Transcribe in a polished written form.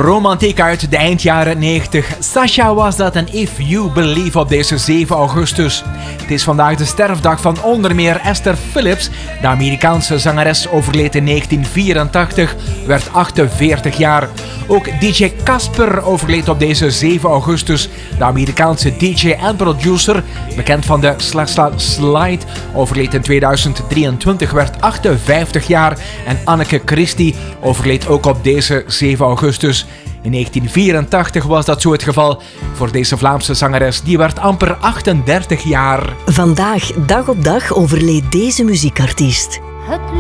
Romantiek uit de eindjaren 90. Sasha was dat en If You Believe op deze 7 augustus. Het is vandaag de sterfdag van onder meer Esther Phillips. De Amerikaanse zangeres overleed in 1984, werd 48 jaar. Ook DJ Casper overleed op deze 7 augustus. De Amerikaanse DJ en producer, bekend van de Slide, overleed in 2023, werd 58 jaar. En Anneke Christie overleed ook op deze 7 augustus. In 1984 was dat zo het geval voor deze Vlaamse zangeres. Die werd amper 38 jaar. Vandaag, dag op dag, overleed deze muziekartiest. Het